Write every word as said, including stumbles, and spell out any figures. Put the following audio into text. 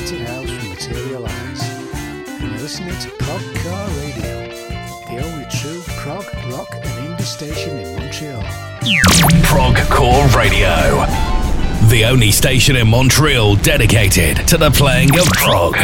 Acid House will materialise. And you're listening to Progcore Radio, the only true prog, rock and indie station in Montreal. Progcore Radio, the only station in Montreal dedicated to the playing of prog.